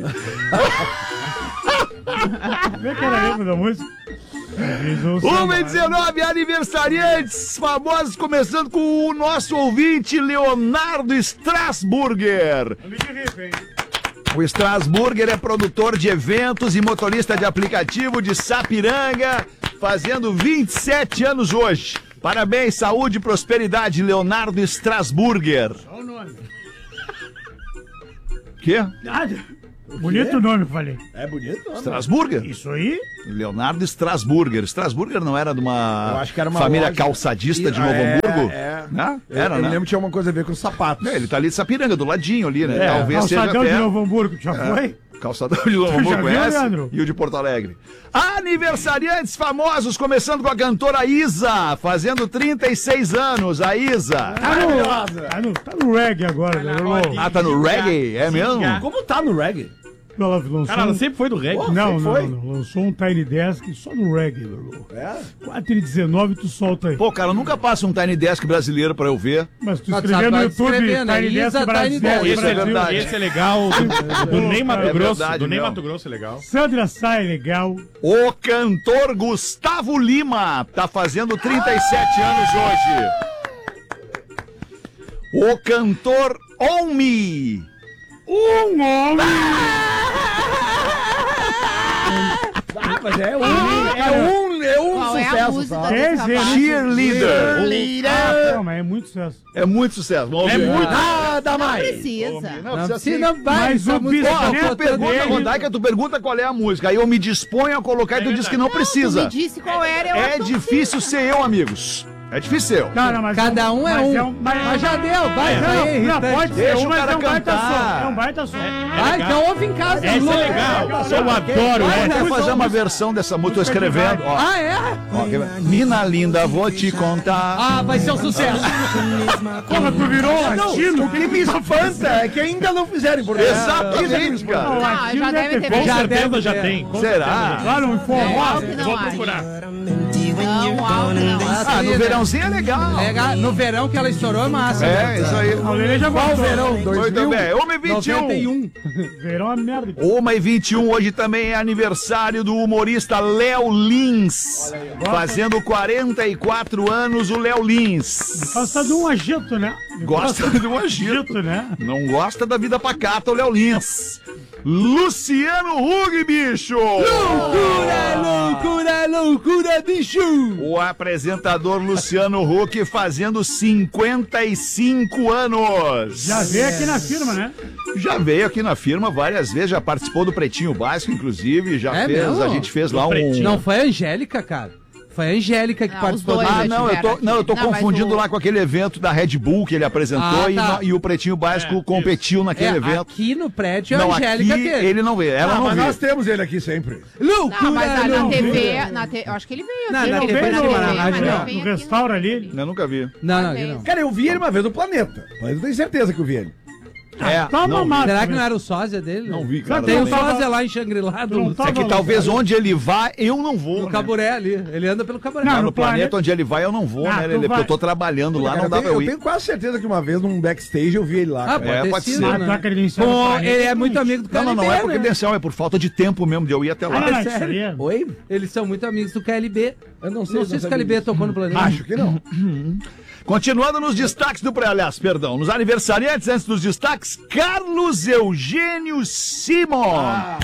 Como é que era a letra da música? uma e dezenove, aniversariantes famosos, começando com o nosso ouvinte Leonardo Strasburger. O Strasburger é produtor de eventos e motorista de aplicativo de Sapiranga, fazendo vinte e sete anos hoje. Parabéns, saúde e prosperidade, Leonardo Strasburger. Só o nome. Quê? Nada. Bonito nome, eu falei. É bonito, não? Strasburger? Isso aí? Leonardo Strasburger. Strasburger não era de uma, Eu acho que era uma família loja. calçadista de Novo É, Hamburgo? é. Né? Eu- Era, eu né? lembro que tinha uma coisa a ver com sapatos. É, ele tá ali de Sapiranga, do ladinho ali, né? É, Talvez seja calçadão até... de Novo Hamburgo, já É. foi? Calçadão de Novo Já Hamburgo, viu, conhece? Leandro? E o de Porto Alegre. Aniversariantes famosos, começando com a cantora Isa, fazendo trinta e seis anos, a Isa. Tá no, tá no, tá no reggae agora, né, irmão? Ah, tá no reggae? É mesmo? Como tá no reggae? Ela lançou Cara, ela um- sempre foi do reggae. Não, não, foi? não, não. Lançou um Tiny Desk só no reggae, meu irmão. É? quatro e dezenove tu solta aí. Pô, cara, nunca passa um Tiny Desk brasileiro pra eu ver. Mas tu Mas escrever no pode YouTube escrever, né? Tiny Desk Isa Brasil. Tiny Desk. Isso é Brasil. verdade. Esse é legal. Do, do Ney Mato É Grosso. verdade Do Ney mesmo. Mato Grosso é legal. Sandra Sá é legal. O cantor Gustavo Lima tá fazendo trinta e sete anos hoje. O cantor Omi. Um homem! Ah, mas é um, é um, é um Qual é a sucesso, música tá? desse rapaz? Cheerleader. Ah, pô, mas é muito sucesso. É muito sucesso. Vamos É ouvir. muito. Nada Não mais. precisa. Não, Não precisa precisa, sim. vai. Mas essa o música bispo- Ó, tá tu Neto pergunta, dele- Rodaica, tu pergunta qual é a música. Aí eu me disponho a colocar e tu diz que não Tu precisa. me disse qual era, eu É acho que não difícil ser eu, amigos. É difícil. Cara, mas Cada um é mas um. é um- mas- Mas já deu, vai, É, vai. não, irritante. não, pode ser Deixa um, o mas cara é um baita cantar. som. É um baita som. Ah, então ouve em casa. Essa é Lu. legal. Não, Eu não, adoro Eu essa. quero fazer uma versão dessa música, tô escrevendo. Ó, Ah, é? ó, quer ver? Mina linda, vou te contar. Ah, vai ser um sucesso. Porra, tu virou latino? O que me espanta é que ainda não fizeram em português. Exatamente, cara. Ah, latino já deve deve ter ter. Com Já certeza deve já ter. tem. com Será? Claro, um forró. É, Eu não vou acho. procurar. Não, alto não. Ah, no verãozinho é legal. Legal. No verão que ela estourou é massa. É, isso aí. A Lelê já Qual gostou. verão? Muito dois mil? bem. uma e vinte e um. noventa e um. Verão é merda. uma e vinte e um, hoje também é aniversário do humorista Léo Lins. Fazendo quarenta e quatro anos, o Léo Lins. Gosta de um agito, né? Gosta de um agito, né? Não gosta da vida pacata, o Léo Lins. Luciano Huck, bicho! Loucura, loucura, loucura, bicho! O apresentador Luciano Huck fazendo cinquenta e cinco anos. Já veio aqui na firma, né? Já veio aqui na firma várias vezes, já participou do Pretinho Básico, inclusive, já É fez, mesmo? a gente fez lá um... Não foi a Angélica, cara. Foi a Angélica que Não, participou os dois do- Ah, não, eu tô, não, eu tô Não, mas confundindo o- lá com aquele evento da Red Bull que ele apresentou Ah, e, tá. no- e o Pretinho Básico competiu naquele É, evento. aqui no prédio Não, a Angélica aqui teve. ele não veio, ela Ah, não mas veio. nós temos ele aqui sempre. Loucura, Não, mas na, na loucura. T V, na T- eu acho que ele veio. Não, aqui. na Não T V veio não, no, mas na mas rádio ele não. veio no aqui restaurante ali. Eu nunca vi. Não, não, Uma aqui não. vez. Cara, eu vi ele uma vez no Planeta. Mas eu tenho certeza que eu vi ele. É, Toma não vi. massa, Será que né? não era o sósia dele? Não vi, Sabe cara. Tem um não tava- sósia lá em Xangri-Lá, Tu não do, tava É que lá, talvez cara. onde ele vá, eu não vou. do né? Caburé ali. Ele anda pelo Caburé. Não, Ah, no no planeta, planeta onde ele vai, eu não vou, Ah, né, tu Lelê? Porque vai. eu tô trabalhando lá, Cara, não dá eu, pra tenho, eu eu ir. tenho quase certeza que uma vez num backstage eu vi ele lá. Ah, cara. pode É, ter pode sido, ser. Ah, né? tu é credenciado Pô, no planeta, ele é não muito existe. amigo do Não, não, não é por né? credencial, é por falta de tempo mesmo de eu ir até Ah, lá. não, não, isso sério? aí é- Oi? Eles são muito amigos do K L B. Eu não sei. Não eu sei se o K sabia L B disso. tocou no planeta. Acho que não. Continuando nos destaques do pré, aliás, perdão, nos aniversariantes, antes dos destaques, Carlos Eugênio Simon,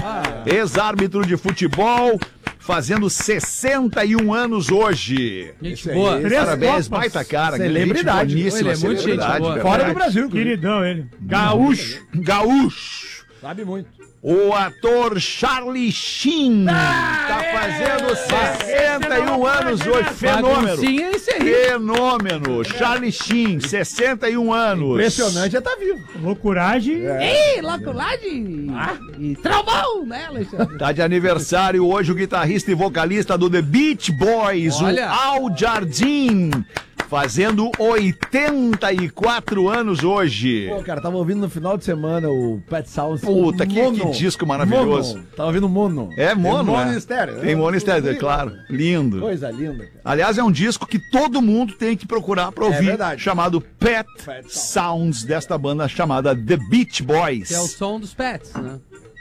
ex-árbitro de futebol, fazendo sessenta e um anos hoje. Gente Esse aí, boa. esse Parabéns, Copas. baita cara. Celebridade. Gente boníssima, Ele é muito gente celebridade, boa. verdade. Fora do Brasil. inclusive. Queridão ele. Gaúcho. Gaúcho. Sabe muito. O ator Charlie Sheen tá fazendo sessenta e um anos hoje. Fenômeno. Baguncinha é esse aí. Fenômeno. Charlie Sheen, sessenta e um anos. Impressionante, já tá vivo. Loucuragem. Ei, louculagem! E trovão, né, Alexandre? Tá de aniversário hoje o guitarrista e vocalista do The Beach Boys, Olha. o Al Jardine, fazendo oitenta e quatro anos hoje. Pô, cara, tava ouvindo no final de semana o Pet Sounds. Puta, que, Mono. que disco maravilhoso. Mono. Tava ouvindo Mono. É mono, Mono né? estéreo. Tem mono estéreo, é claro. Lindo. Coisa linda, cara. Aliás, é um disco que todo mundo tem que procurar pra ouvir, verdade. chamado Pet, Pet Sounds, desta banda chamada The Beach Boys. Que é o som dos pets, né?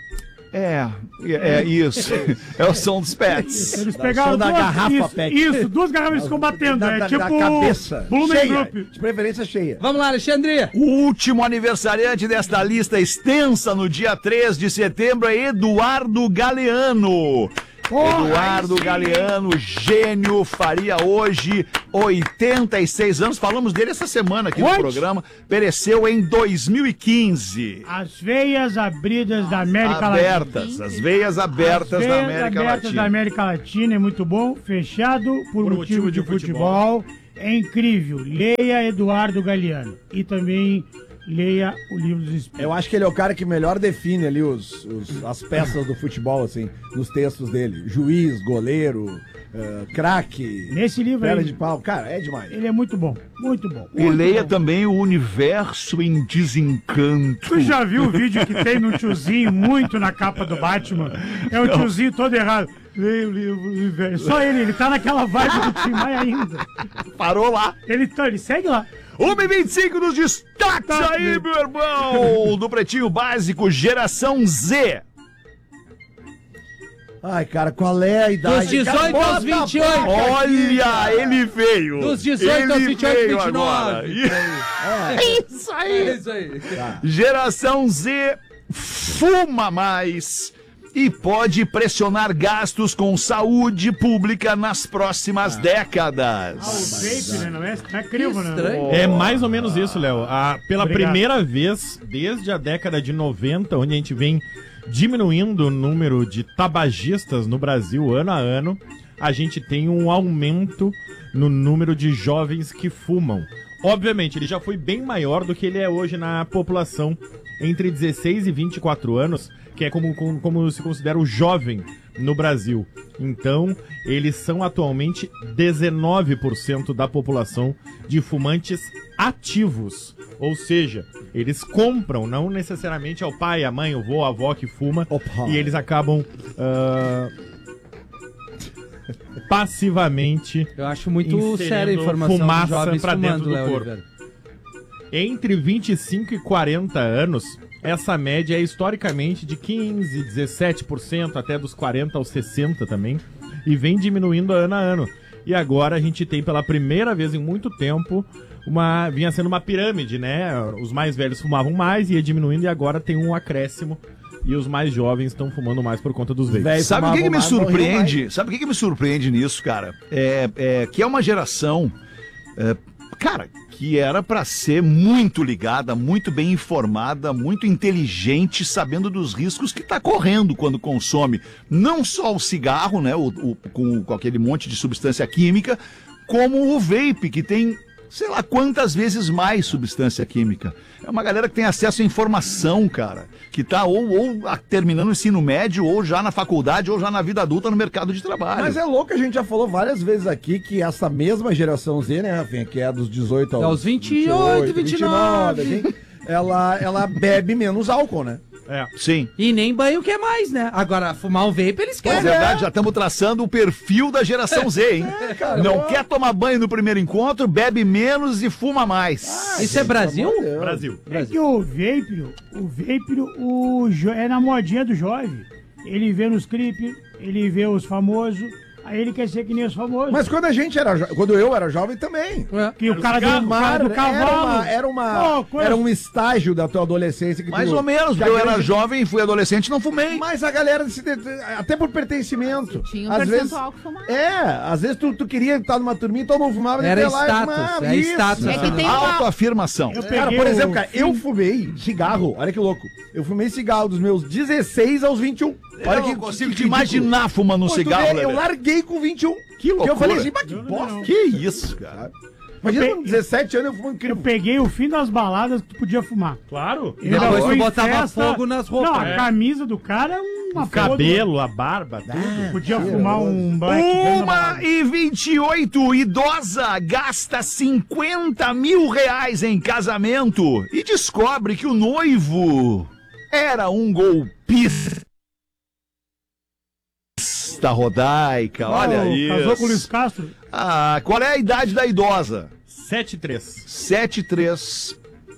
É, é, é isso. É o som dos pets. Eles pegaram som da duas, garrafa isso, pet. isso, duas garrafas e ficam batendo. Da, É da, tipo da cabeça. Blumen cheia. Group. De preferência cheia. Vamos lá, Alexandre. O último aniversariante desta lista extensa no dia três de setembro é Eduardo Galeano. Eduardo Galeano, gênio, faria hoje oitenta e seis anos. Falamos dele essa semana aqui no What? programa. Pereceu em dois mil e quinze. As veias abridas da América Abertas, Latina. as veias abertas As da veias América abertas Latina. da América Latina é muito bom. Fechado por, Por motivo, motivo de, de futebol. É incrível. Leia Eduardo Galeano. E também leia o livro dos Espíritos. Eu acho que ele é o cara que melhor define ali os, os- as peças do futebol, assim, nos textos dele. Juiz, goleiro, eh, craque, Nesse livro perna aí, de pau. Cara, é demais. ele é muito bom. Muito bom. E muito leia bom. também o Universo em Desencanto. Tu já viu o vídeo que tem no tiozinho muito na capa do Batman? É o tiozinho todo errado. Leia o livro do universo. Só ele, ele tá naquela vibe do Tim Maia ainda. Parou lá. Ele, tá, ele segue lá. uma e vinte e cinco nos destaques Tá aí, bem. meu irmão! Do Pretinho Básico, Geração Z. Ai, cara, qual é a idade? Dos dezoito Cara, aos bota vinte e a oito. placa aqui, Olha, cara. ele veio. Dos dezoito aos Ele vinte e oito, veio vinte e nove. agora. Isso aí. É isso aí. Geração Z fuma mais e pode pressionar gastos com saúde pública nas próximas décadas. Ah, o vape, né? Não é, não é crivo, né? estranho. É mais ou menos isso, Léo. A- Pela Obrigado. primeira vez, desde a década de noventa, onde a gente vem diminuindo o número de tabagistas no Brasil ano a ano, a gente tem um aumento no número de jovens que fumam. Obviamente, ele já foi bem maior do que ele é hoje na população entre dezesseis e vinte e quatro anos, que é como, como, como se considera o jovem no Brasil. Então, eles são atualmente dezenove por cento da população de fumantes ativos. Ou seja, eles compram, não necessariamente é o pai, a mãe, o vô, a avó que fuma, Opa. e eles acabam uh, passivamente Eu acho muito séria a informação fumaça de para dentro do Léo corpo. Oliveira. Entre vinte e cinco e quarenta anos, essa média é historicamente de quinze, dezessete por cento, até dos quarenta aos sessenta também, e vem diminuindo ano a ano. E agora a gente tem pela primeira vez em muito tempo, uma, vinha sendo uma pirâmide, né? Os mais velhos fumavam mais, ia diminuindo, e agora tem um acréscimo. E os mais jovens estão fumando mais por conta dos vapes. Sabe o que, que me surpreende? Sabe o que, que me surpreende nisso, cara? É, é que é uma geração, é, cara, que era pra ser muito ligada, muito bem informada, muito inteligente, sabendo dos riscos que tá correndo quando consome não só o cigarro, né, o, o, com, com aquele monte de substância química, como o vape, que tem sei lá quantas vezes mais substância química. É uma galera que tem acesso à informação, cara, que tá ou, ou a, terminando o ensino médio, ou já na faculdade, ou já na vida adulta no mercado de trabalho. Mas é louco, a gente já falou várias vezes aqui que essa mesma geração Z, né, Rafinha, que é dos dezoito aos, aos vinte e oito, vinte e nove, assim, ela, ela bebe menos álcool, né? É. Sim. E nem banho quer mais, né? Agora, fumar um vape eles querem. É verdade, já estamos traçando o perfil da geração Z, hein? É, cara, não eu... quer tomar banho no primeiro encontro, bebe menos e fuma mais. Ah, isso é Brasil? Brasil. É que o vape, o vape o jo... é na modinha do jovem. Ele vê nos clipes, ele vê os famosos, aí ele quer ser que nem os famosos. Mas quando a gente era jo... quando eu era jovem também. É. Que o cara do, mar, do cavalo. Era, uma, era, uma, oh, era um estágio da tua adolescência. Que Mais tu, ou menos, porque eu era gente... jovem, fui adolescente e não fumei. Mas a galera, se, até por pertencimento. Tinha um às percentual vezes, que fumava. É, às vezes tu, tu queria estar numa turminha e todo mundo fumava. Era lá status, fumava, é isso. status. É que tem uma... Autoafirmação. Eu cara, por exemplo, cara, eu fumei cigarro, olha que louco. Eu fumei cigarro dos meus dezesseis aos vinte e um. Olha eu que não consigo que, te que imaginar fumando um Pô, cigarro, vê, eu larguei com vinte e um. Que loucura. Eu falei assim, mas que bosta. Que isso, cara. Imagina eu com dezessete anos eu fumando incrível. Eu peguei o fim das baladas que tu podia fumar. Claro. E depois tu em botava festa... fogo nas roupas. Não, a É. camisa do cara é uma O cabelo, a barba, tudo. Ah, podia fumar um black. Uma e vinte e oito, idosa gasta cinquenta mil reais em casamento e descobre que o noivo era um golpista. Da Rodaica, olha oh, isso. Casou com o Luiz Castro? Ah, qual é a idade da idosa? sete três. sete três.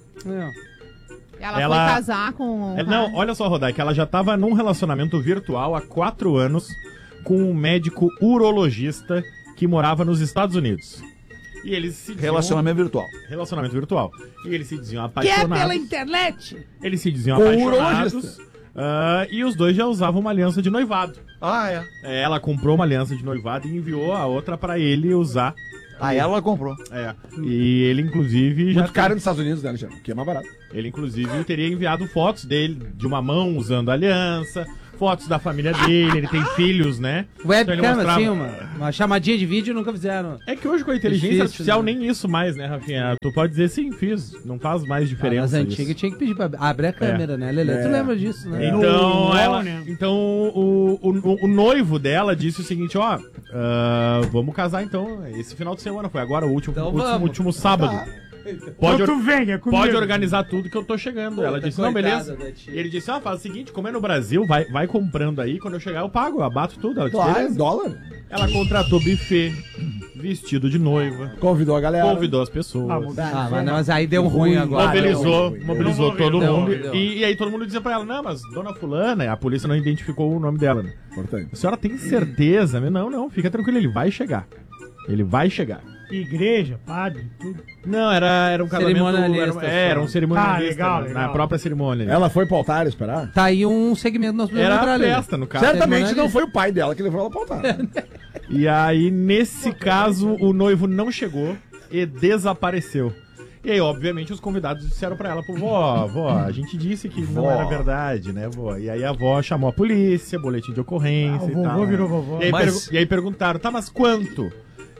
Ela, Ela- foi casar com... É, não, olha só, Rodai, que ela já tava num relacionamento virtual há quatro anos com um médico urologista que morava nos Estados Unidos. E eles se diziam... Relacionamento virtual. Relacionamento virtual. E eles se diziam Que é apaixonados. pela internet. Eles se diziam Com apaixonados. urologista. ah, e os dois já usavam uma aliança de noivado. Ah, é. É, ela comprou uma aliança de noivado e enviou a outra pra ele usar. Ah, ela comprou. É. E ele, inclusive, já. Muito caro nos Estados Unidos, né, Alexandre? Que é mais barato. Ele, inclusive, teria enviado fotos dele de uma mão usando a aliança, fotos da família dele, ele tem filhos, né? Então ele Webcam, mostrava- assim, uma, uma chamadinha de vídeo nunca fizeram. É que hoje com a inteligência Difícil, artificial né? nem isso mais, né, Rafinha? Tu pode dizer sim, fiz. Não faz mais Ah, diferença. nas antigas isso. tinha que pedir pra abrir a câmera, né, Lelê? É. Tu lembra disso, né? Então, No- ela, né? então o, o, o noivo dela disse o seguinte, ó, ah, vamos casar então esse final de semana, foi agora o último, Então último, vamos. último sábado. Então Pode, tu or- vem, é comigo. pode organizar tudo que eu tô chegando. Pô, Ela tá disse, não, coitada beleza. da tia. E ele disse, ah, faz o seguinte, como é no Brasil, vai, vai comprando aí, quando eu chegar eu pago, eu abato tudo. Ela disse, Claro, beleza. dólar. Ela contratou buffet, vestido de noiva, Convidou a galera. convidou as pessoas. Ah, mudar. Ah, mas, não, mas aí deu ruim agora. Mobilizou, deu, deu. mobilizou Deu, todo deu, mundo. deu. E, e aí todo mundo dizia pra ela, não, mas dona fulana, a polícia não identificou o nome dela, né? Importante. A senhora tem certeza? Não, não, fica tranquilo, ele vai chegar. Ele vai chegar. Igreja, padre, tudo. Não, era, era um casamento... Cerimonialista, Era, é, era um cerimonialista, Ah, legal, né, legal. na própria cerimônia. Ela foi pro altar esperar? Tá aí um segmento nós podemos Era entrar, a Lelê. festa, no caso. Certamente não foi o pai dela que levou ela pro altar. E aí, nesse caso, o noivo não chegou e desapareceu. E aí, obviamente, os convidados disseram pra ela, pô, vó, vó, a gente disse que não Vó. era verdade, né, vó? E aí a avó chamou a polícia, boletim de ocorrência Ah, o e vovô tal. virou vovó. E aí, Mas- pergu- e aí perguntaram, tá, mas quanto?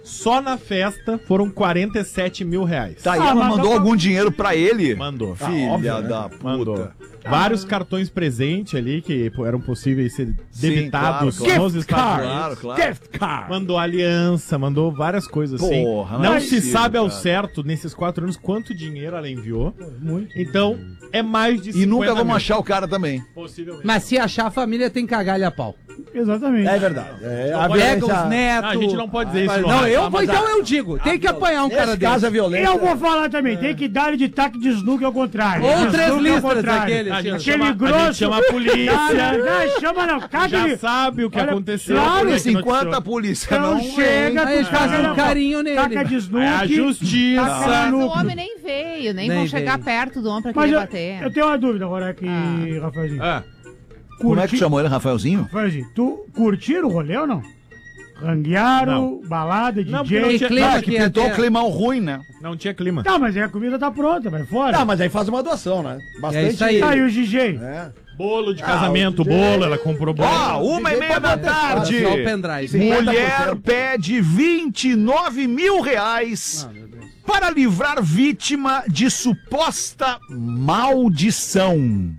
Só na festa foram quarenta e sete mil reais. Tá, e ela mandou algum dinheiro pra ele? Mandou. Filha Ah, óbvio, né? da puta. Mandou. Vários cartões presente ali que pô, eram possíveis ser debitados claro, claro. nos Gift Estados card. Unidos. Claro, claro. Gift card. Mandou aliança, mandou várias coisas assim. Porra, não não é se possível, sabe ao cara. certo, nesses quatro anos, quanto dinheiro ela enviou. Muito. Então, é mais de E nunca vamos mil. achar o cara também. Possivelmente. Mas se achar a família, tem que cagar-lhe a pau. Exatamente. É verdade. É, Não a pode- violência- Pega os netos. Ah, a gente não pode dizer isso no Não, rádio. eu Ah, vou, mas então a- eu digo. Tem que apanhar um cara Nesse caso, desse. a violência... Eu vou falar também, tem que dar de taque de snook ao contrário. Ou De três snook ao listras contrário. daquele, A assim, gente ó. Aquele chama, grosso. a gente chama a polícia. Não, não, não, chama não. Caga Já de... sabe o que Olha, aconteceu. claro, por aí Mas que enquanto noticiou. a polícia Então não... chega, Aí eles tu fazem taca um carinho Taca nele. de snook. É a justiça. taca Mas no o núcleo. homem nem veio, nem, Nem vão chegar veio. perto do homem pra Mas querer eu, bater. eu tenho uma dúvida agora aqui, Rafaelzinho. Ah, Como é que Curti- chamou ele, Rafaelzinho? Rafaelzinho, tu curtiram o rolê ou não? Ranguearam, balada, Não, D J... porque não tinha- clima Ah, que que pintou até- o climão ruim, né? não tinha clima. Tá, mas aí a comida tá pronta, vai fora. Tá, mas aí faz uma doação, né? Bastante. É isso aí. Tá, e o G G? É. Bolo de Ah, casamento, o bolo, ela comprou bolo. Ó, uma e meia da tarde. Só o pendrive. Mulher pede vinte e nove mil reais para livrar vítima de suposta maldição.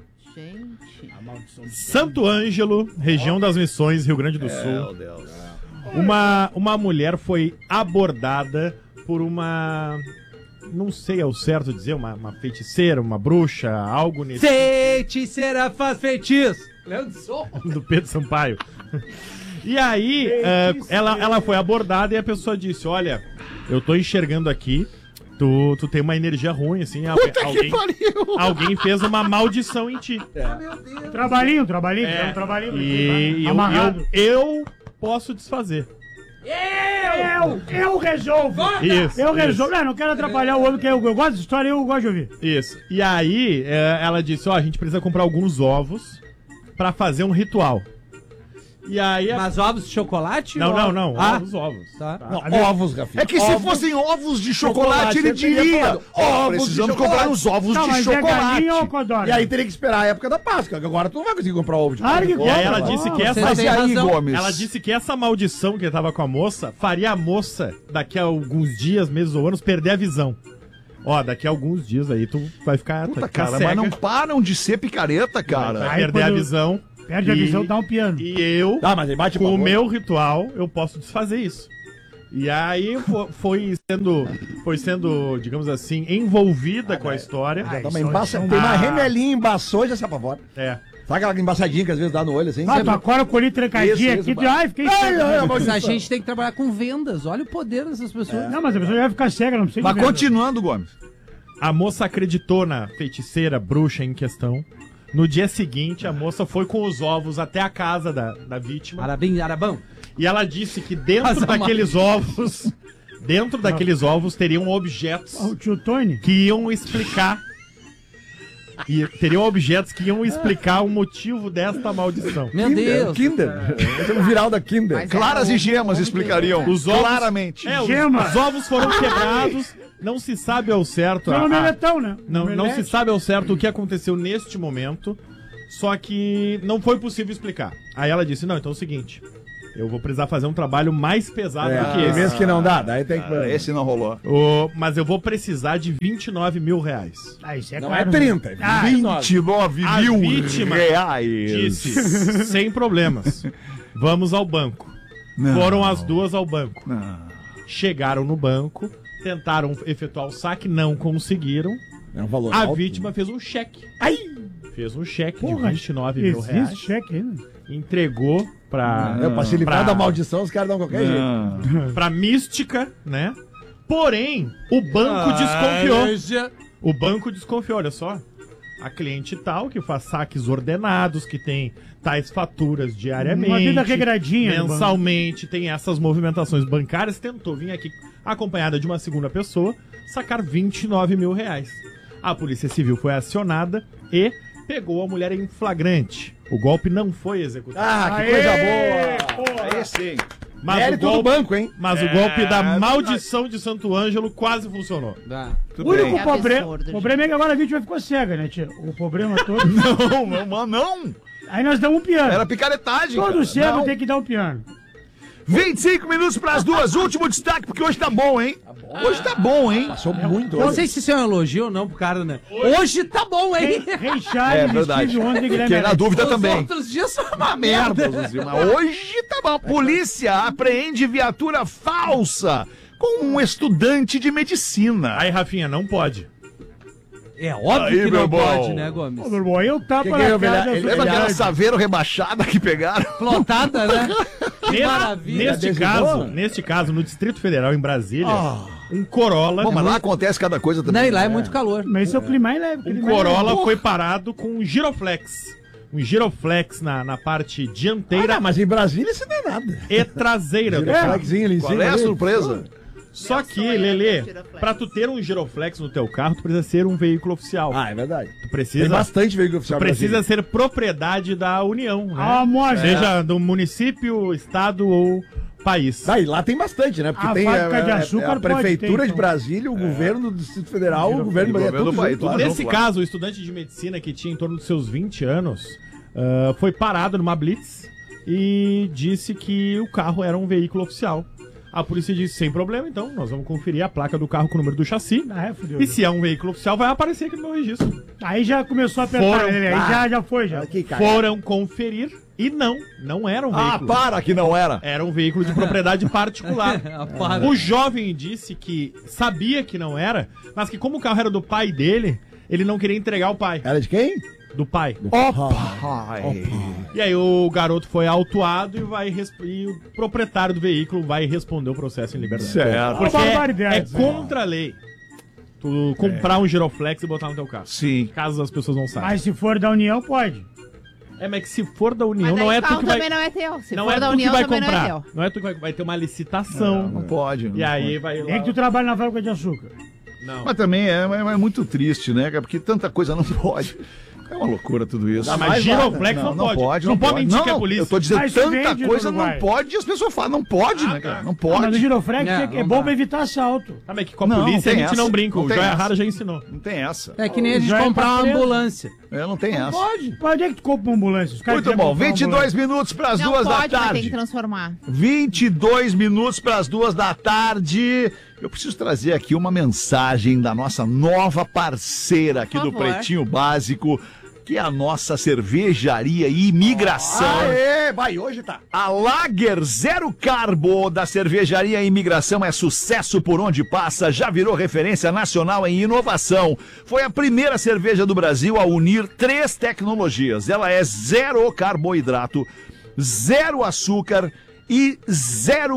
Santo Ângelo, região das Missões, Rio Grande do Sul. Deus. Uma, uma mulher foi abordada por uma... Não sei ao certo dizer, uma, uma feiticeira, uma bruxa, algo nesse... Feiticeira faz feitiço. Leandro Som. do Pedro Sampaio. E aí, eh, ela, ela foi abordada e a pessoa disse, olha, eu tô enxergando aqui, tu, tu tem uma energia ruim, assim, al- alguém, alguém fez uma maldição em ti. Trabalhinho, trabalhinho, É, é, um trabalhinho. e eu, amarrado. eu, eu posso desfazer. Eu, eu resolvo. Isso, Eu isso. resolvo. Não, não quero atrapalhar o outro, que eu, eu gosto de história, eu gosto de ouvir. Isso. E aí, eh, ela disse, ó, a gente precisa comprar alguns ovos pra fazer um ritual. E aí... a- Mas ovos de chocolate? Não, ou- não, não, Ah, ovos, ovos. tá. Não, ovos, Rafinha. É que se Ovos. fossem ovos de chocolate, Chocolate, ele eu teria diria. falado, Ó, ovos de precisamos chocolate. comprar os ovos Tá, de mas é chocolate. galinha ou codorna? E aí teria que esperar a época da Páscoa, que agora tu não vai conseguir comprar ovo de Claro que E aí ela compra, disse ó, que essa... você Mas tem e aí, razão. Gomes? Ela disse que essa maldição que ele tava com a moça faria a moça, daqui a alguns dias, meses ou anos, perder a visão. Ó, daqui a alguns dias aí tu vai ficar, Puta, vai ficar cara, cega, mas não param de ser picareta, vai cara. Aí perder a quando- visão. Perde a E- visão, dá um piano. E eu, Tá, mas aí bate com o pavor. meu ritual, eu posso desfazer isso. E aí fo- foi sendo, foi sendo, digamos assim, envolvida com a história. Dá uma embaça... Tem uma Ah. remelinha, embaçou e já se apavora. É. Sabe aquela embaçadinha que às vezes dá no olho, assim? Ah, tu agora eu colhi trancadinha Isso, aqui. isso, tu- Ai, fiquei Ai, cego. ai, ai, Mas a gente tem que trabalhar com vendas. Olha o poder dessas pessoas. Não, mas a pessoa já vai ficar cega, não precisa Mas de venda. continuando, Gomes. A moça acreditou na feiticeira bruxa em questão. No dia seguinte, a moça foi com os ovos até a casa da, da vítima. Arabim, Arabão. E ela disse que dentro Casa daqueles ovos, dentro daqueles ovos teriam objetos O tio Tony? que iam explicar. E teriam objetos que iam explicar o motivo desta maldição. Meu Kinder, Deus. Kinder. Esse é um viral da Kinder. Mas Claras é, e o- gemas o- explicariam. Os ovos, Claramente. É, os, Gema. os ovos foram quebrados, não se sabe ao certo. Foi a- no a- meletão, né? Não, No não se Melete. sabe ao certo o que aconteceu neste momento, só que não foi possível explicar. Aí ela disse, não, então é o seguinte, eu vou precisar fazer um trabalho mais pesado É, do que tem esse. vezes que não dá, daí tem que... Ah, esse não rolou. O- mas eu vou precisar de vinte e nove mil reais. Ah, isso é Não claro. é trinta, é Ah, vinte e nove. vinte e nove A mil vítima reais. Disse, sem problemas, vamos ao banco. Não. Foram as duas ao banco. Não. Chegaram no banco, tentaram efetuar o saque, não conseguiram. É um valor A alto. vítima fez um cheque. Ai! Fez um cheque Porra, de vinte e nove mil existe reais. cheque ainda. Entregou pra... É, pra se livrar pra- da maldição, os caras dão qualquer jeito. pra mística, né? Porém, o banco desconfiou. O banco desconfiou, olha só. A cliente tal, que faz saques ordenados, que tem tais faturas diariamente. Uma vida regradinha no mensalmente, tem essas movimentações bancárias, tentou vir aqui acompanhada de uma segunda pessoa, sacar vinte e nove mil reais. A Polícia Civil foi acionada e pegou a mulher em flagrante. O golpe não foi executado. Ah, que Aê, coisa boa! porra. Aí sim. Mas o Mérito do golpe, banco, hein? mas o É, golpe da verdade. maldição de Santo Ângelo quase funcionou. Dá. Tudo O único bem. É problema, absurdo, problema é que agora a vítima ficou cega, né, tia? O problema todo. Não, não, não. Aí nós damos um piano. Era picaretagem. Todo cara. cego Não. tem que dar um piano. vinte e cinco minutos pras duas, último destaque, porque hoje tá bom, hein? Hoje tá bom, hein? Passou muito. Não sei se isso é um elogio ou não pro cara, né? Hoje tá bom, hein? Rei Charles, É verdade. Steve Wonder e Guilherme Fiquei na Arantes. dúvida Os também. outros dias são uma merda. Merda, mas hoje tá bom. Polícia apreende viatura falsa com um estudante de medicina. Aí, Rafinha, não pode. É óbvio Aí, que meu não bom. pode, né, Gomes? Ô, meu irmão, eu tapa Que na que é, cara ele- da ele- Lembra aquela sociedade. saveiro rebaixada que pegaram? Plotada, né? Que Neste- maravilha. Neste Desenhou? caso, neste caso, no Distrito Federal, em Brasília, um Corolla. Bom, mas lá acontece cada coisa também. Não, e lá é muito calor. Mas esse é o clima mais leve. Um clima mais Corolla leve. foi parado com um giroflex. Um giroflex na, na parte Ah, dianteira não, mas em Brasília isso não é nada. e traseira do carro. Giroflexinho ali em Qual cima é a ali. surpresa? Só que, Lelê, pra tu ter um giroflex no teu carro, tu precisa ser um veículo oficial. Ah, é verdade. Tu Tem precisa, bastante veículo tu oficial. precisa Brasília. ser propriedade da União, né? Ah, mostra. Seja do município, estado ou país. Ah, e lá tem bastante, né? Porque A tem fábrica é, de é, açúcar é a pode prefeitura ter, de então. Brasília, o governo do Distrito Federal, o governo do Bahia, governo tudo do Bahia, junto, tudo lá. junto. Nesse caso, o estudante de medicina que tinha em torno dos seus vinte anos ah, foi parado numa blitz e disse que o carro era um veículo oficial. A polícia disse, sem problema, então, nós vamos conferir a placa do carro com o número do chassi. Ah, é, fudeu. E se é um veículo oficial, vai aparecer aqui no meu registro. Aí já começou a apertar Foram- ele, aí Ah. já, já foi, já. Aqui, cara. Foram conferir e não, não era um Ah, veículo. para que não era. Era um veículo de propriedade particular. Ah, para. O jovem disse que sabia que não era, mas que como o carro era do pai dele, ele não queria entregar o pai. Era de quem? Do pai. Pai. E aí o garoto foi autuado e, vai res- e o proprietário do veículo vai responder o processo em liberdade. Certo. Porque Uma é, barbaridade, é né? contra a lei tu comprar um giroflex e botar no teu carro. Sim. Caso as pessoas não saibam. Mas se for da União, pode. É, mas que se for da União, Mas daí não é o tu carro que vai... também não é teu. Se não for é da tu União, que vai também comprar. não é teu. Não é tu que vai... Vai ter uma licitação. Não pode. não E aí pode. vai lá... Nem que tu trabalha na fábrica de açúcar. Não. Mas também é, é- é muito triste, né, cara? Porque tanta coisa não pode. É uma loucura tudo isso. Ah, mas giroflex não, não pode. pode. Não pode mentir não, que é polícia. Eu tô dizendo, Mas isso tanta vende no coisa não Uruguai. pode e as pessoas falam, não pode, né, cara? Não pode. Ah, mas o giroflex Não, é, é não bom dá. pra evitar assalto. Ah, mas que com a Não, não polícia a tem gente essa. não brinca. Não O tem Joia essa. Rara já ensinou. Não tem essa. É que nem a gente Já é comprar uma pra preso. ambulância. É, não tem essa. Pode. Pra onde é que tu compra uma ambulância? Os caras Muito quiserem bom, comprar uma vinte e dois ambulância. minutos para as Não duas pode, da vai ter tarde. que transformar. vinte e dois minutos para as duas da tarde. Eu preciso trazer aqui uma mensagem da nossa nova parceira aqui Por do favor. Pretinho Básico, que é a nossa cervejaria e imigração. Aê, vai, hoje tá. A Lager Zero Carbo da Cervejaria Imigração é sucesso por onde passa, já virou referência nacional em inovação. Foi a primeira cerveja do Brasil a unir três tecnologias. Ela é zero carboidrato, zero açúcar e zero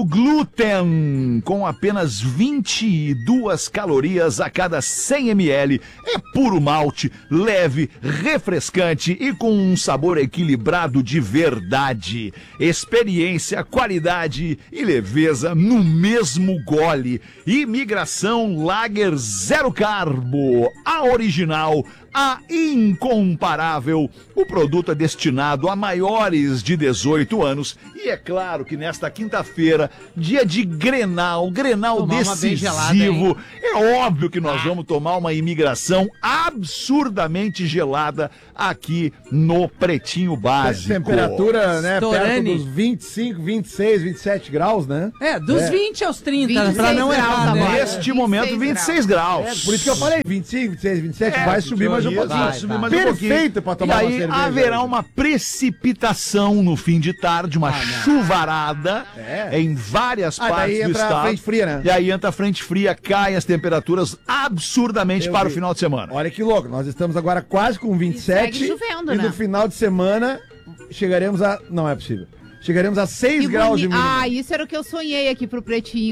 glúten, com apenas vinte e duas calorias a cada cem mililitros. É puro malte, leve, refrescante e com um sabor equilibrado de verdade. Experiência, qualidade e leveza no mesmo gole. Imigração Lager Zero Carbo, a original, a incomparável. O produto é destinado a maiores de dezoito anos e é claro que nesta quinta-feira, dia de Grenal, Grenal Tomar uma bem gelada, decisivo, é óbvio que nós vamos tomar uma imigração absurdamente gelada aqui no Pretinho Básico. Temperatura, né, perto Storani. dos vinte e cinco, vinte e seis, vinte e sete graus, né? É, dos É. vinte aos trinta, vinte e seis pra não graus errar, agora. né? Neste momento, vinte e seis graus. É, por isso que eu falei, vinte e cinco, vinte e seis, vinte e sete, vai subir mais um Isso, pouquinho. vai subir mais um Perfeito pouquinho. pra tomar e uma aí cerveja. haverá uma precipitação no fim de tarde, uma chuvarada É. em várias Ah, partes daí do entra a estado. frente fria, né? E aí entra a frente fria, cai as temperaturas absurdamente Eu para vi. o final de semana. Olha que louco, nós estamos agora quase com vinte e sete. E segue chovendo, e né? no final de semana chegaremos a... Não é possível. Chegaremos a seis Que graus de boni- mínima. Ah, isso era o que eu sonhei aqui pro Pretinho.